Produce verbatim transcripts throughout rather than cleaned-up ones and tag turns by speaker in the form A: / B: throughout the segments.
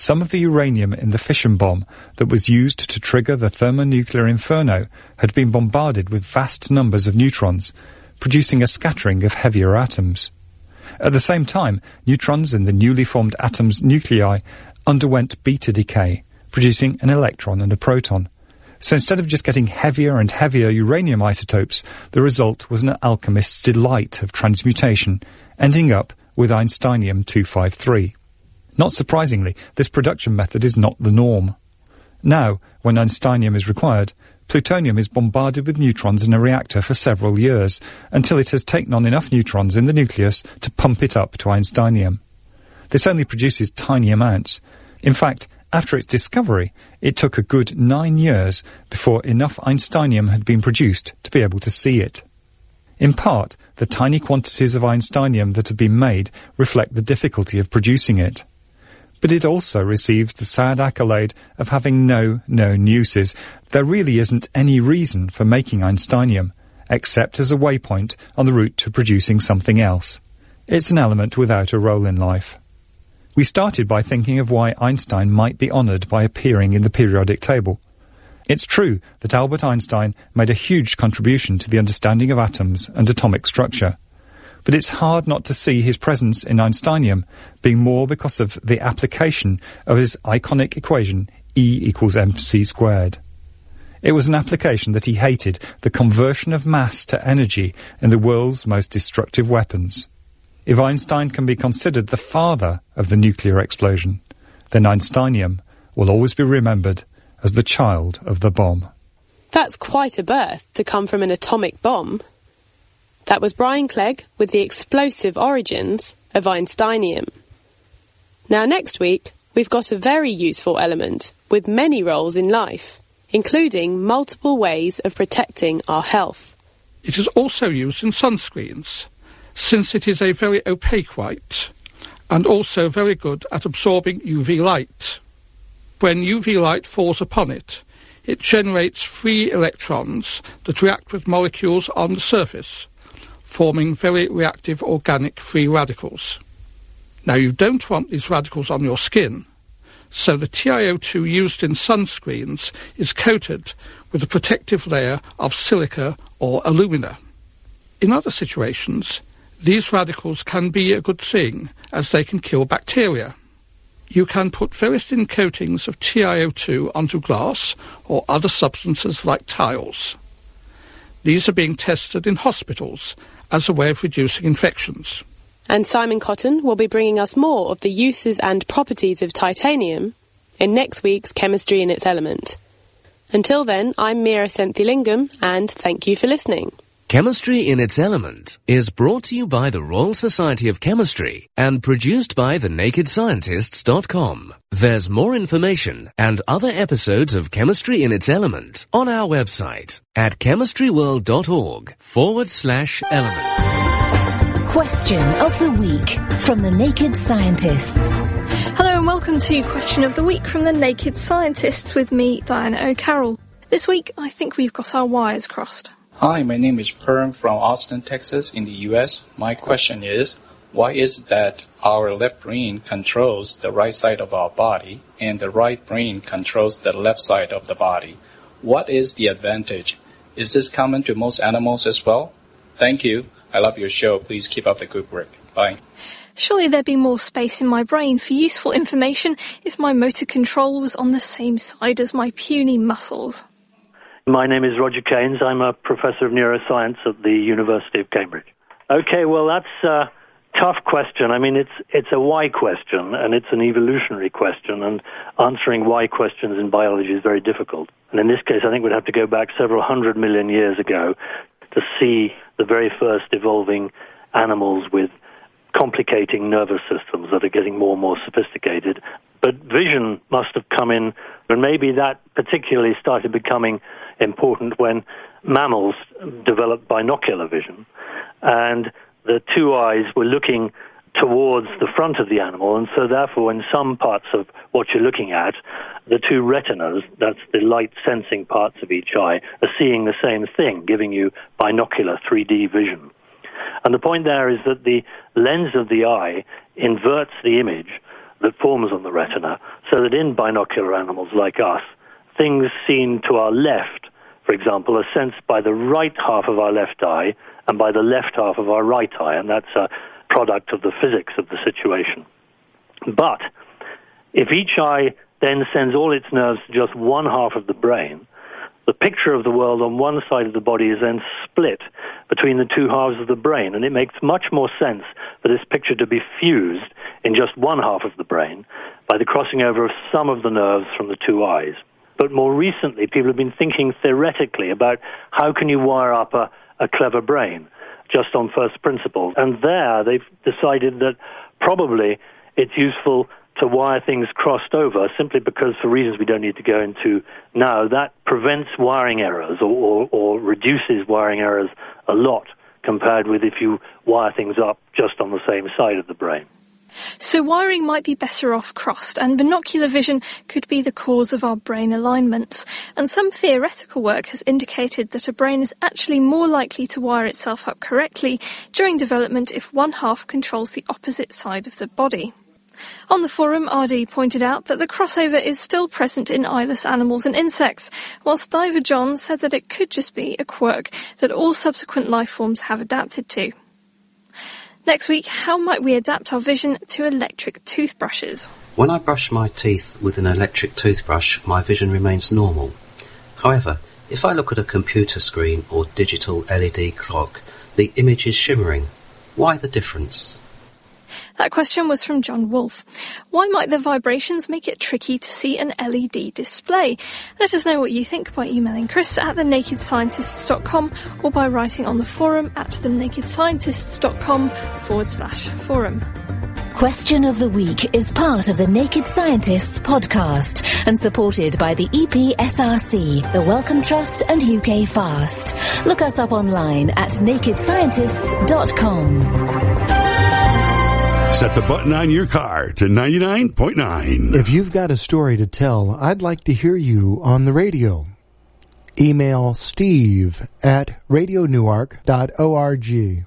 A: Some of the uranium in the fission bomb that was used to trigger the thermonuclear inferno had been bombarded with vast numbers of neutrons, producing a scattering of heavier atoms. At the same time, neutrons in the newly formed atom's nuclei underwent beta decay, producing an electron and a proton. So instead of just getting heavier and heavier uranium isotopes, the result was an alchemist's delight of transmutation, ending up with Einsteinium two fifty-three. Not surprisingly, this production method is not the norm. Now, when Einsteinium is required, plutonium is bombarded with neutrons in a reactor for several years, until it has taken on enough neutrons in the nucleus to pump it up to Einsteinium. This only produces tiny amounts. In fact, after its discovery, it took a good nine years before enough Einsteinium had been produced to be able to see it. In part, the tiny quantities of Einsteinium that have been made reflect the difficulty of producing it. But it also receives the sad accolade of having no known uses. There really isn't any reason for making Einsteinium, except as a waypoint on the route to producing something else. It's an element without a role in life. We started by thinking of why Einstein might be honoured by appearing in the periodic table. It's true that Albert Einstein made a huge contribution to the understanding of atoms and atomic structure. But it's hard not to see his presence in Einsteinium being more because of the application of his iconic equation E equals mc squared. It was an application that he hated, the conversion of mass to energy in the world's most destructive weapons. If Einstein can be considered the father of the nuclear explosion, then Einsteinium will always be remembered as the child of the bomb.
B: That's quite a birth to come from an atomic bomb. That was Brian Clegg with the explosive origins of Einsteinium. Now next week, we've got a very useful element with many roles in life, including multiple ways of protecting our health.
C: It is also used in sunscreens, since it is a very opaque white and also very good at absorbing U V light. When U V light falls upon it, it generates free electrons that react with molecules on the surface, forming very reactive organic free radicals. Now, you don't want these radicals on your skin, so the T i O two used in sunscreens is coated with a protective layer of silica or alumina. In other situations, these radicals can be a good thing, as they can kill bacteria. You can put very thin coatings of T i O two onto glass or other substances like tiles. These are being tested in hospitals as a way of reducing infections.
B: And Simon Cotton will be bringing us more of the uses and properties of titanium in next week's Chemistry in its Element. Until then, I'm Mira Senthilingam, and thank you for listening.
D: Chemistry in its Element is brought to you by the Royal Society of Chemistry and produced by the naked scientists dot com. There's more information and other episodes of Chemistry in its Element on our website at chemistryworld.org forward slash elements.
E: Question of the Week from the Naked Scientists.
F: Hello and welcome to Question of the Week from the Naked Scientists with me, Diana O'Carroll. This week, I think we've got our wires crossed.
G: Hi, my name is Perm from Austin, Texas in the U S. My question is, why is it that our left brain controls the right side of our body and the right brain controls the left side of the body? What is the advantage? Is this common to most animals as well? Thank you. I love your show. Please keep up the good work. Bye.
F: Surely there'd be more space in my brain for useful information if my motor control was on the same side as my puny muscles.
H: My name is Roger Keynes. I'm a professor of neuroscience at the University of Cambridge. Okay, well, that's a tough question. I mean, it's it's a why question, and it's an evolutionary question, and answering why questions in biology is very difficult. And in this case, I think we'd have to go back several hundred million years ago to see the very first evolving animals with complicating nervous systems that are getting more and more sophisticated. But vision must have come in, and maybe that particularly started becoming important when mammals developed binocular vision, and the two eyes were looking towards the front of the animal, and so therefore in some parts of what you're looking at, the two retinas, that's the light-sensing parts of each eye, are seeing the same thing, giving you binocular three D vision. And the point there is that the lens of the eye inverts the image that forms on the retina, so that in binocular animals like us, things seen to our left, for example, are sensed by the right half of our left eye and by the left half of our right eye, and that's a product of the physics of the situation. But if each eye then sends all its nerves to just one half of the brain, the picture of the world on one side of the body is then split between the two halves of the brain, and it makes much more sense for this picture to be fused in just one half of the brain by the crossing over of some of the nerves from the two eyes. But more recently, people have been thinking theoretically about how can you wire up a, a clever brain just on first principles. And there they've decided that probably it's useful to wire things crossed over simply because, for reasons we don't need to go into now, that prevents wiring errors or, or, or reduces wiring errors a lot compared with if you wire things up just on the same side of the brain.
F: So wiring might be better off crossed, and binocular vision could be the cause of our brain alignments. And some theoretical work has indicated that a brain is actually more likely to wire itself up correctly during development if one half controls the opposite side of the body. On the forum, R D pointed out that the crossover is still present in eyeless animals and insects, whilst Diver John said that it could just be a quirk that all subsequent life forms have adapted to. Next week, how might we adapt our vision to electric toothbrushes?
I: When I brush my teeth with an electric toothbrush, my vision remains normal. However, if I look at a computer screen or digital L E D clock, the image is shimmering. Why the difference?
F: That question was from John Wolfe. Why might the vibrations make it tricky to see an L E D display? Let us know what you think by emailing Chris at the naked scientists dot com or by writing on the forum at the naked scientists dot com forward slash forum.
E: Question of the Week is part of the Naked Scientists podcast and supported by the E P S R C, the Wellcome Trust and U K Fast. Look us up online at naked scientists dot com.
J: Set the button on your car to ninety-nine point nine.
K: If you've got a story to tell, I'd like to hear you on the radio. Email steve at radio newark dot org.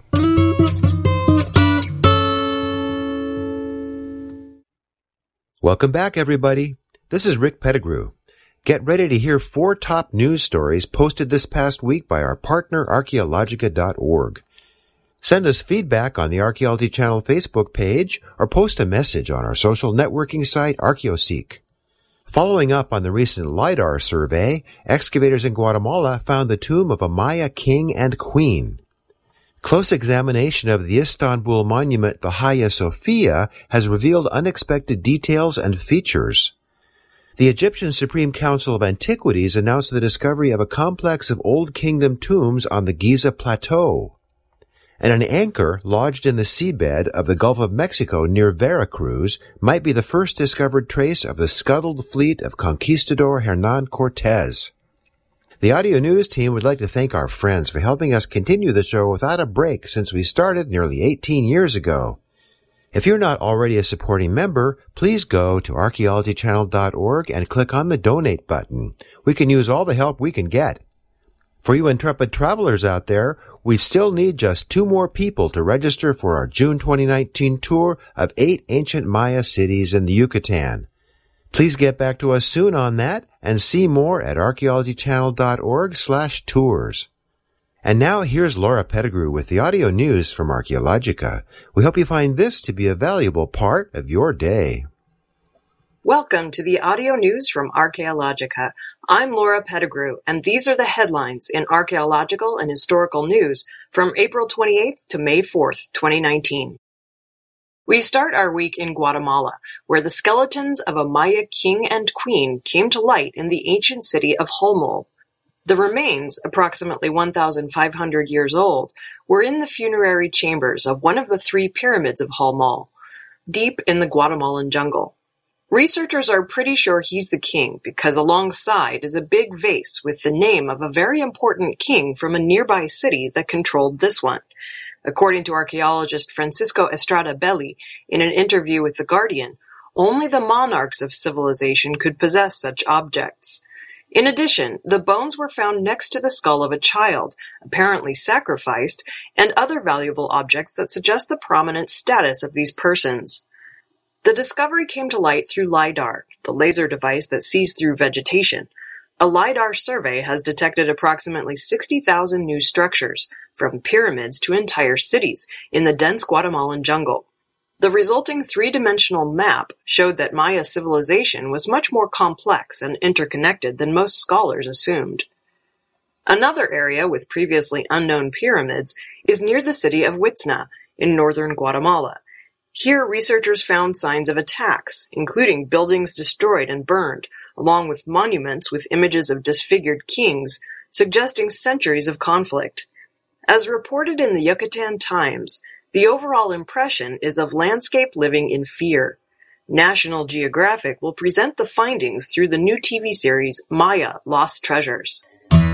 L: Welcome back, everybody. This is Rick Pettigrew. Get ready to hear four top news stories posted this past week by our partner, archaeologica dot org. Send us feedback on the Archaeology Channel Facebook page or post a message on our social networking site, ArchaeoSeek. Following up on the recent LIDAR survey, excavators in Guatemala found the tomb of a Maya king and queen. Close examination of the Istanbul monument, the Hagia Sophia, has revealed unexpected details and features. The Egyptian Supreme Council of Antiquities announced the discovery of a complex of Old Kingdom tombs on the Giza Plateau. And an anchor lodged in the seabed of the Gulf of Mexico near Veracruz might be the first discovered trace of the scuttled fleet of conquistador Hernan Cortez. The Audio News team would like to thank our friends for helping us continue the show without a break since we started nearly eighteen years ago. If you're not already a supporting member, please go to archaeology channel dot org and click on the donate button. We can use all the help we can get. For you intrepid travelers out there, we still need just two more people to register for our June twenty nineteen tour of eight ancient Maya cities in the Yucatan. Please get back to us soon on that and see more at archaeology channel dot org slash tours. And now here's Laura Pettigrew with the audio news from Archaeologica. We hope you find this to be a valuable part of your day.
M: Welcome to the audio news from Archaeologica. I'm Laura Pettigrew, and these are the headlines in archaeological and historical news from April twenty-eighth to May fourth, twenty nineteen. We start our week in Guatemala, where the skeletons of a Maya king and queen came to light in the ancient city of Holmol. The remains, approximately one thousand five hundred years old, were in the funerary chambers of one of the three pyramids of Holmol, deep in the Guatemalan jungle. Researchers are pretty sure he's the king because alongside is a big vase with the name of a very important king from a nearby city that controlled this one. According to archaeologist Francisco Estrada Belli, in an interview with The Guardian, only the monarchs of civilization could possess such objects. In addition, the bones were found next to the skull of a child, apparently sacrificed, and other valuable objects that suggest the prominent status of these persons. The discovery came to light through LIDAR, the laser device that sees through vegetation. A LIDAR survey has detected approximately sixty thousand new structures, from pyramids to entire cities, in the dense Guatemalan jungle. The resulting three-dimensional map showed that Maya civilization was much more complex and interconnected than most scholars assumed. Another area with previously unknown pyramids is near the city of Huitzna in northern Guatemala. Here, researchers found signs of attacks, including buildings destroyed and burned, along with monuments with images of disfigured kings, suggesting centuries of conflict. As reported in the Yucatan Times, the overall impression is of landscape living in fear. National Geographic will present the findings through the new T V series Maya: Lost Treasures.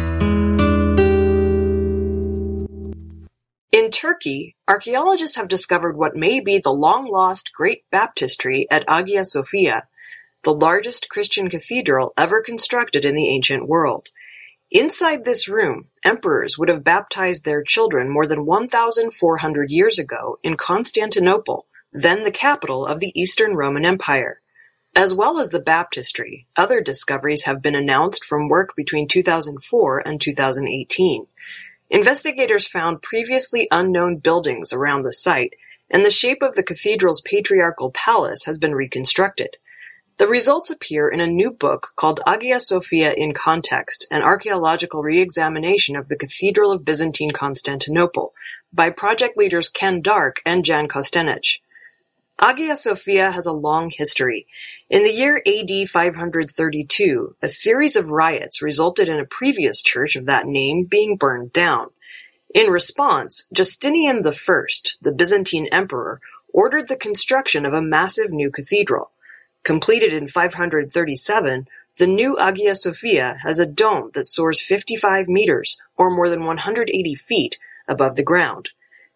M: In Turkey, archaeologists have discovered what may be the long-lost Great Baptistry at Hagia Sophia, the largest Christian cathedral ever constructed in the ancient world. Inside this room, emperors would have baptized their children more than one thousand four hundred years ago in Constantinople, then the capital of the Eastern Roman Empire. As well as the baptistry, other discoveries have been announced from work between two thousand four and two thousand eighteen. Investigators found previously unknown buildings around the site, and the shape of the cathedral's patriarchal palace has been reconstructed. The results appear in a new book called Hagia Sophia in Context, an archaeological re-examination of the Cathedral of Byzantine Constantinople, by project leaders Ken Dark and Jan Kostenich. Hagia Sophia has a long history. In the year A D five hundred thirty-two, a series of riots resulted in a previous church of that name being burned down. In response, Justinian the First, the Byzantine emperor, ordered the construction of a massive new cathedral. Completed in five hundred thirty-seven, the new Hagia Sophia has a dome that soars fifty-five meters, or more than one hundred eighty feet, above the ground.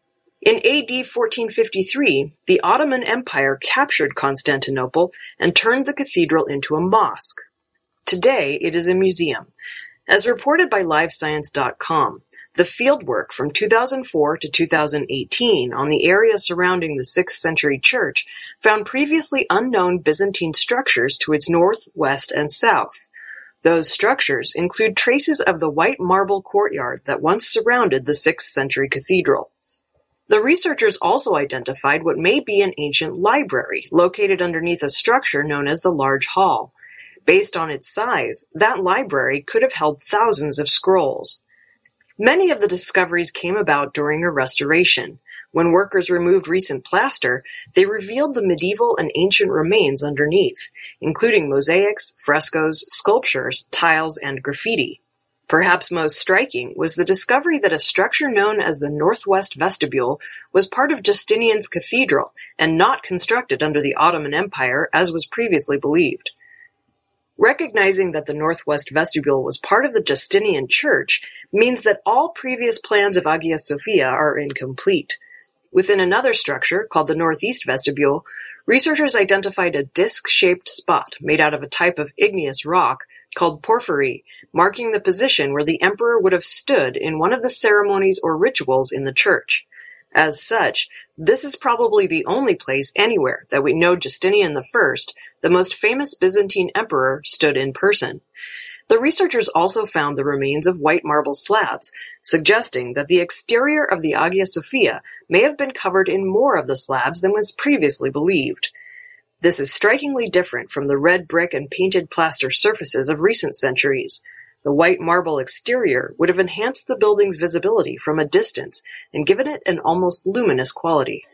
M: In A D fourteen fifty-three, the Ottoman Empire captured Constantinople and turned the cathedral into a mosque. Today, it is a museum. As reported by live science dot com, the fieldwork from two thousand four to two thousand eighteen on the area surrounding the sixth century church found previously unknown Byzantine structures to its north, west, and south. Those structures include traces of the white marble courtyard that once surrounded the sixth century cathedral. The researchers also identified what may be an ancient library located underneath a structure known as the Large Hall. Based on its size, that library could have held thousands of scrolls. Many of the discoveries came about during a restoration. When workers removed recent plaster, they revealed the medieval and ancient remains underneath, including mosaics, frescoes, sculptures, tiles, and graffiti. Perhaps most striking was the discovery that a structure known as the Northwest Vestibule was part of Justinian's cathedral and not constructed under the Ottoman Empire as was previously believed. Recognizing that the Northwest Vestibule was part of the Justinian Church means that all previous plans of Hagia Sophia are incomplete. Within another structure, called the Northeast Vestibule, researchers identified a disc-shaped spot made out of a type of igneous rock called porphyry, marking the position where the emperor would have stood in one of the ceremonies or rituals in the church. As such, this is probably the only place anywhere that we know Justinian the First, the most famous Byzantine emperor, stood in person. The researchers also found the remains of white marble slabs, suggesting that the exterior of the Hagia Sophia may have been covered in more of the slabs than was previously believed. This is strikingly different from the red brick and painted plaster surfaces of recent centuries. The white marble exterior would have enhanced the building's visibility from a distance and given it an almost luminous quality.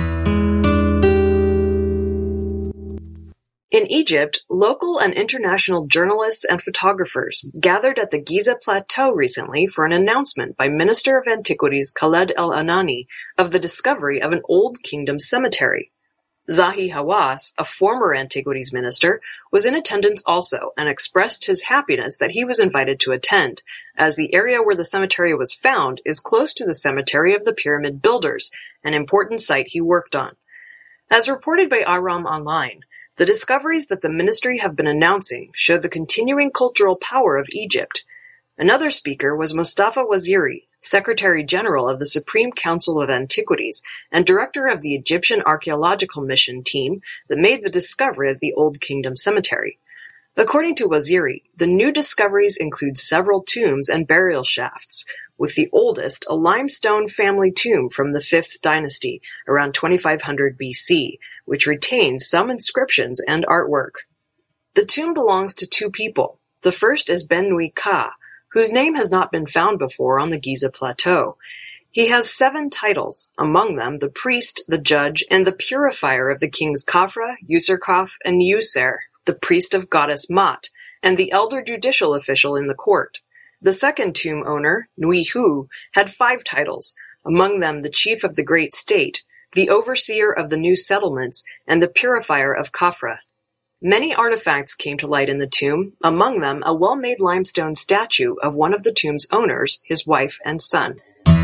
M: In Egypt, local and international journalists and photographers gathered at the Giza Plateau recently for an announcement by Minister of Antiquities Khaled El-Anani of the discovery of an Old Kingdom cemetery. Zahi Hawass, a former Antiquities minister, was in attendance also and expressed his happiness that he was invited to attend, as the area where the cemetery was found is close to the cemetery of the pyramid builders, an important site he worked on. As reported by Aram Online, the discoveries that the ministry have been announcing show the continuing cultural power of Egypt. Another speaker was Mustafa Waziri, Secretary General of the Supreme Council of Antiquities, and director of the Egyptian Archaeological Mission team that made the discovery of the Old Kingdom Cemetery. According to Waziri, the new discoveries include several tombs and burial shafts, with the oldest a limestone family tomb from the fifth dynasty, around twenty-five hundred B C, which retains some inscriptions and artwork. The tomb belongs to two people. The first is Ben Nui Ka, whose name has not been found before on the Giza Plateau. He has seven titles, among them the priest, the judge, and the purifier of the kings Khafra, Userkaf, and User, the priest of goddess Mat, and the elder judicial official in the court. The second tomb owner, Nui Hu, had five titles, among them the chief of the great state, the overseer of the new settlements, and the purifier of Khafra. Many artifacts came to light in the tomb, among them a well-made limestone statue of one of the tomb's owners, his wife and son.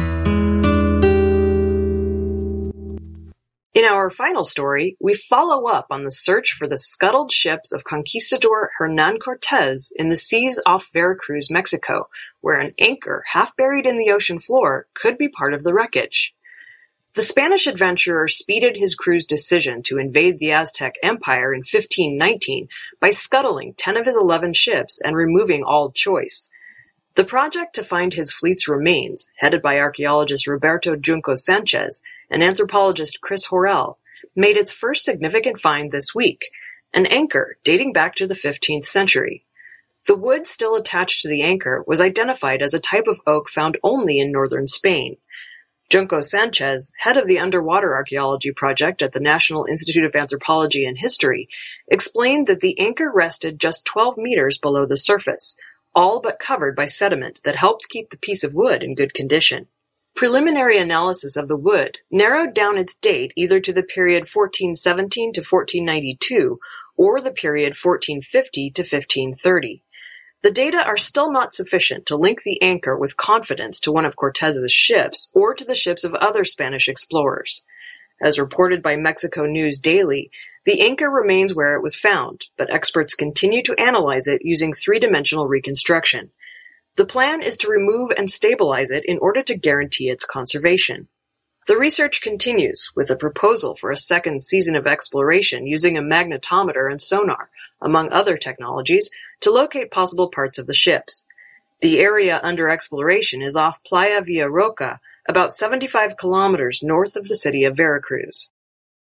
M: In our final story, we follow up on the search for the scuttled ships of conquistador Hernan Cortez in the seas off Veracruz, Mexico, where an anchor half buried in the ocean floor could be part of the wreckage. The Spanish adventurer speeded his crew's decision to invade the Aztec Empire in fifteen nineteen by scuttling ten of his eleven ships and removing all choice. The project to find his fleet's remains, headed by archaeologist Roberto Junco Sanchez and anthropologist Chris Horrell, made its first significant find this week, an anchor dating back to the fifteenth century. The wood still attached to the anchor was identified as a type of oak found only in northern Spain. Junco Sanchez, head of the underwater archaeology project at the National Institute of Anthropology and History, explained that the anchor rested just twelve meters below the surface, all but covered by sediment that helped keep the piece of wood in good condition. Preliminary analysis of the wood narrowed down its date either to the period fourteen seventeen to fourteen ninety-two or the period fourteen fifty to fifteen thirty. The data are still not sufficient to link the anchor with confidence to one of Cortez's ships or to the ships of other Spanish explorers. As reported by Mexico News Daily, the anchor remains where it was found, but experts continue to analyze it using three-dimensional reconstruction. The plan is to remove and stabilize it in order to guarantee its conservation. The research continues with a proposal for a second season of exploration using a magnetometer and sonar, among other technologies, to locate possible parts of the ships. The area under exploration is off Playa Villaroca, about seventy-five kilometers north of the city of Veracruz.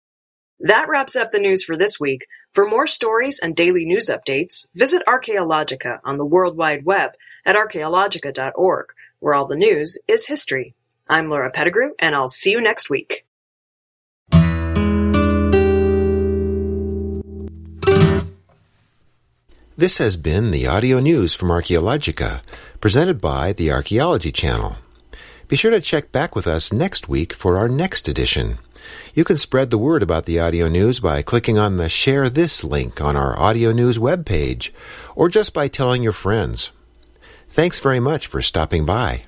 M: That wraps up the news for this week. For more stories and daily news updates, visit Archaeologica on the World Wide Web at archaeologica dot org, where all the news is history. I'm Laura Pettigrew, and I'll see you next week.
L: This has been the audio news from Archaeologica, presented by the Archaeology Channel. Be sure to check back with us next week for our next edition. You can spread the word about the audio news by clicking on the Share This link on our audio news webpage, or just by telling your friends. Thanks very much for stopping by.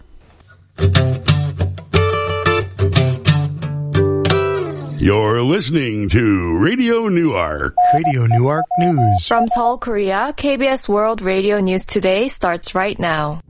J: You're listening to Radio Newark.
K: Radio Newark News.
N: From Seoul, Korea, K B S World Radio News Today starts right now.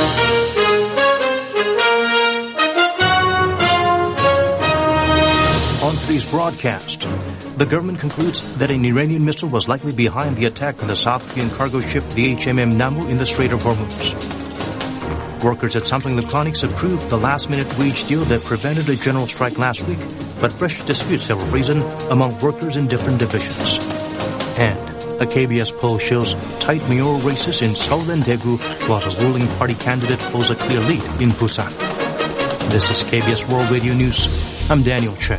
O: On today's broadcast, the government concludes that an Iranian missile was likely behind the attack on the South Korean cargo ship, the H M M Namu, in the Strait of Hormuz. Workers at Samsung Electronics approved the last-minute wage deal that prevented a general strike last week, but fresh disputes have arisen among workers in different divisions. And a K B S poll shows tight mayoral races in Seoul and Daegu, while the ruling party candidate holds a clear lead in Busan. This is K B S World Radio News. I'm Daniel Chen.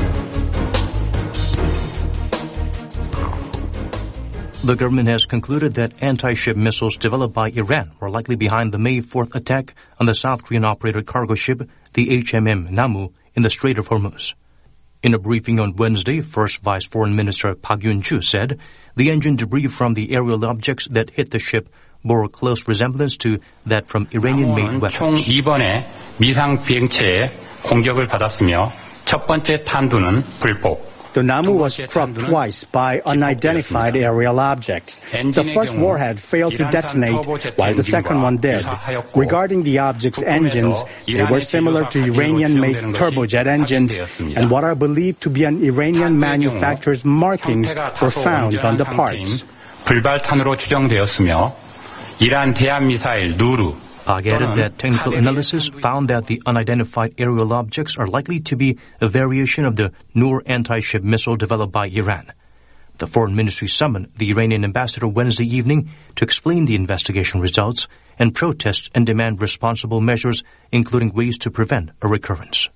O: The government has concluded that anti-ship missiles developed by Iran were likely behind the May fourth attack on the South Korean-operated cargo ship, the H M M Namu, in the Strait of Hormuz. In a briefing on Wednesday, First Vice Foreign Minister Park Yun-chu said the engine debris from the aerial objects that hit the ship bore a close resemblance to that from Iranian-made weapons.
P: 총 두 번의 미상 비행체의 공격을 받았으며 첫 번째 탄두는 불복, The Namu was struck twice by unidentified aerial objects. The first warhead failed to detonate, while the second one did. Regarding the object's engines, they were similar to Iranian-made turbojet engines, and what are believed to be an Iranian manufacturer's markings were found on the parts.
Q: 불발탄으로 추정되었으며 이란 대한 미사일 누르
O: Pak added that technical analysis found that the unidentified aerial objects are likely to be a variation of the Nur anti-ship missile developed by Iran. The foreign ministry summoned the Iranian ambassador Wednesday evening to explain the investigation results and protest and demand responsible measures, including ways to prevent a recurrence.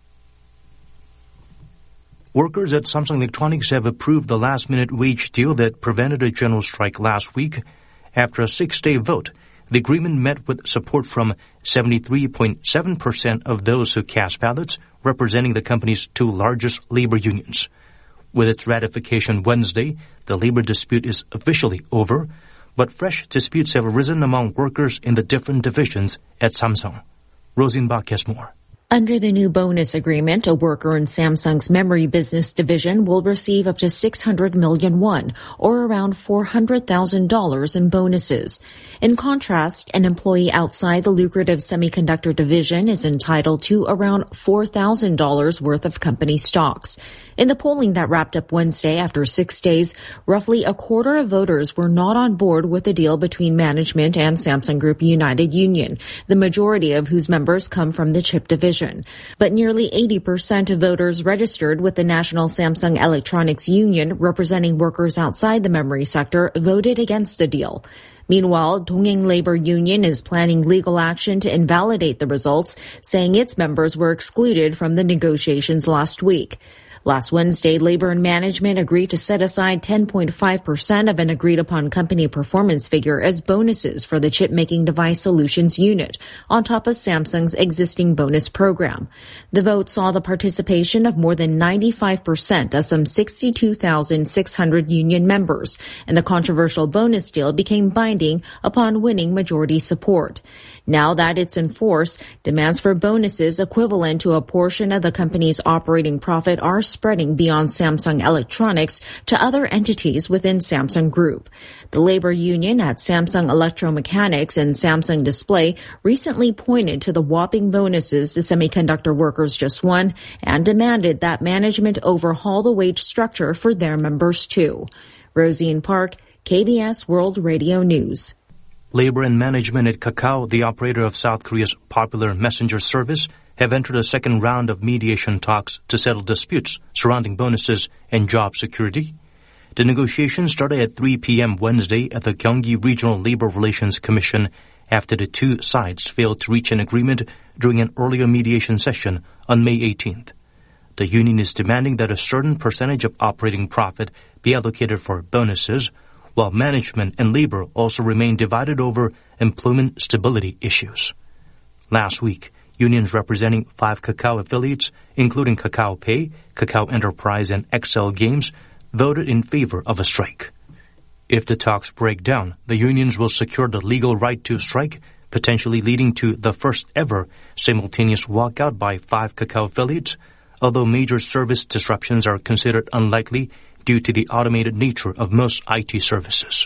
O: Workers at Samsung Electronics have approved the last-minute wage deal that prevented a general strike last week. After a six-day vote, the agreement met with support from seventy-three point seven percent of those who cast ballots, representing the company's two largest labor unions. With its ratification Wednesday, the labor dispute is officially over, but fresh disputes have arisen among workers in the different divisions at Samsung. Rosenbach has more.
R: Under the new bonus agreement, a worker in Samsung's memory business division will receive up to six hundred million won, or around four hundred thousand dollars in bonuses. In contrast, an employee outside the lucrative semiconductor division is entitled to around four thousand dollars worth of company stocks. In the polling that wrapped up Wednesday after six days, roughly a quarter of voters were not on board with the deal between management and Samsung Group United Union, the majority of whose members come from the chip division. But nearly eighty percent of voters registered with the National Samsung Electronics Union, representing workers outside the memory sector, voted against the deal. Meanwhile, Dongyang Labor Union is planning legal action to invalidate the results, saying its members were excluded from the negotiations last week. Last Wednesday, Labor and Management agreed to set aside ten point five percent of an agreed-upon company performance figure as bonuses for the chip-making device solutions unit, on top of Samsung's existing bonus program. The vote saw the participation of more than ninety-five percent of some sixty-two thousand six hundred union members, and the controversial bonus deal became binding upon winning majority support. Now that it's in force, demands for bonuses equivalent to a portion of the company's operating profit are spreading beyond Samsung Electronics to other entities within Samsung Group. The labor union at Samsung Electromechanics and Samsung Display recently pointed to the whopping bonuses the semiconductor workers just won and demanded that management overhaul the wage structure for their members too. Rosine Park, K B S World Radio News.
O: Labor and management at Kakao, the operator of South Korea's popular messenger service, have entered a second round of mediation talks to settle disputes surrounding bonuses and job security. The negotiations started at three p.m. Wednesday at the Gyeonggi Regional Labor Relations Commission after the two sides failed to reach an agreement during an earlier mediation session on May eighteenth. The union is demanding that a certain percentage of operating profit be allocated for bonuses, while management and labor also remain divided over employment stability issues. Last week, unions representing five Kakao affiliates, including Kakao Pay, Kakao Enterprise, and X L Games, voted in favor of a strike. If the talks break down, the unions will secure the legal right to strike, potentially leading to the first ever simultaneous walkout by five Kakao affiliates, although major service disruptions are considered unlikely due to the automated nature of most I T services.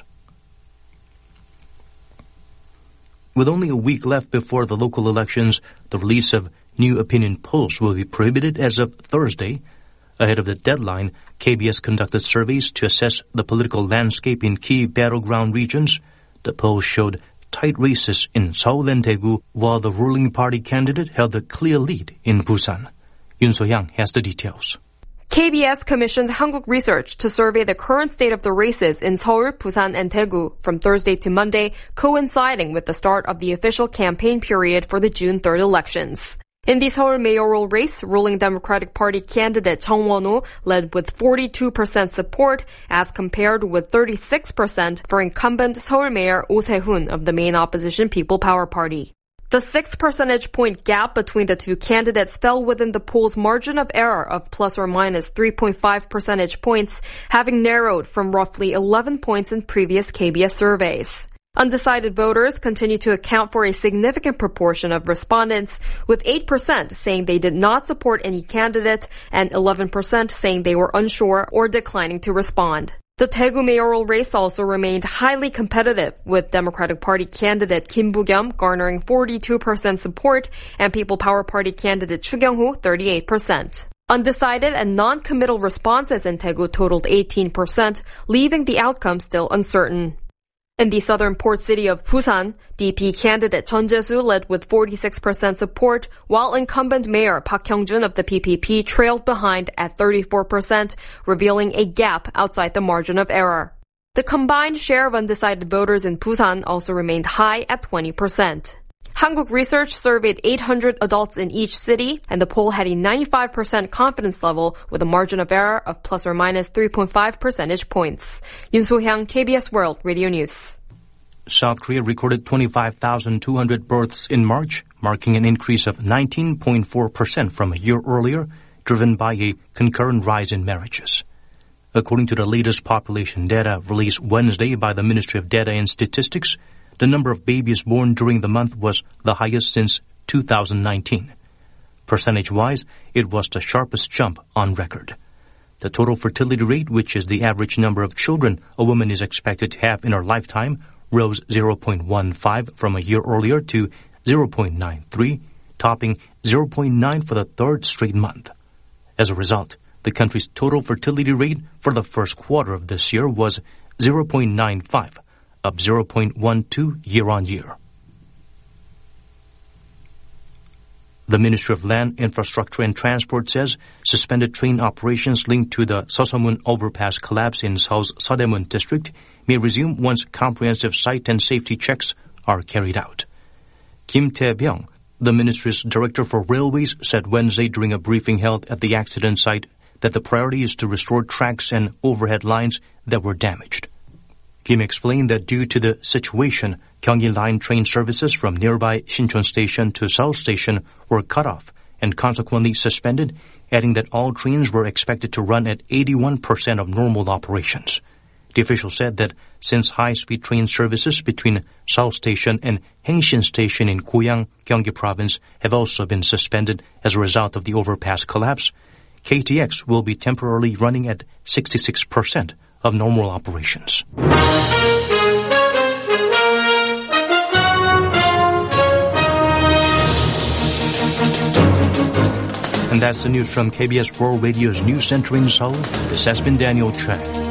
O: With only a week left before the local elections, the release of new opinion polls will be prohibited as of Thursday. Ahead of the deadline, K B S conducted surveys to assess the political landscape in key battleground regions. The polls showed tight races in Seoul and Daegu, while the ruling party candidate held a clear lead in Busan. Yoon So-young has the details.
S: K B S commissioned Hankuk Research to survey the current state of the races in Seoul, Busan, and Daegu from Thursday to Monday, coinciding with the start of the official campaign period for the June third elections. In the Seoul mayoral race, ruling Democratic Party candidate Chung Won-ho led with forty-two percent support as compared with thirty-six percent for incumbent Seoul Mayor Oh Se-hoon of the main opposition People Power Party. The six percentage point gap between the two candidates fell within the poll's margin of error of plus or minus three point five percentage points, having narrowed from roughly eleven points in previous K B S surveys. Undecided voters continue to account for a significant proportion of respondents, with eight percent saying they did not support any candidate and eleven percent saying they were unsure or declining to respond. The Daegu mayoral race also remained highly competitive, with Democratic Party candidate Kim Bu-kyum garnering forty-two percent support and People Power Party candidate Chu Kyung-ho thirty-eight percent. Undecided and non-committal responses in Daegu totaled eighteen percent, leaving the outcome still uncertain. In the southern port city of Busan, D P candidate Chun Jae-soo led with forty-six percent support, while incumbent mayor Park Hyung-jun of the P P P trailed behind at thirty-four percent, revealing a gap outside the margin of error. The combined share of undecided voters in Busan also remained high at twenty percent. Hankuk Research surveyed eight hundred adults in each city, and the poll had a ninety-five percent confidence level with a margin of error of plus or minus three point five percentage points. Yoon So-hyang, K B S World Radio News.
O: South Korea recorded twenty-five thousand two hundred births in March, marking an increase of nineteen point four percent from a year earlier, driven by a concurrent rise in marriages. According to the latest population data released Wednesday by the Ministry of Data and Statistics, the number of babies born during the month was the highest since two thousand nineteen. Percentage-wise, it was the sharpest jump on record. The total fertility rate, which is the average number of children a woman is expected to have in her lifetime, rose zero point one five from a year earlier to zero point nine three, topping zero point nine for the third straight month. As a result, the country's total fertility rate for the first quarter of this year was zero point nine five, up zero point one two year-on-year. The Ministry of Land, Infrastructure and Transport says suspended train operations linked to the Seosomun overpass collapse in Seoul's Seodaemun district may resume once comprehensive site and safety checks are carried out. Kim Tae-byung, the ministry's director for railways, said Wednesday during a briefing held at the accident site that the priority is to restore tracks and overhead lines that were damaged. Kim explained that due to the situation, Gyeonggi Line train services from nearby Sinchon Station to Seoul Station were cut off and consequently suspended, adding that all trains were expected to run at eighty-one percent of normal operations. The official said that since high-speed train services between Seoul Station and Hangshin Station in Goyang, Gyeonggi Province have also been suspended as a result of the overpass collapse, K T X will be temporarily running at sixty-six percent of normal operations. And that's the news from K B S World Radio's News Center in Seoul. This has been Daniel Chang.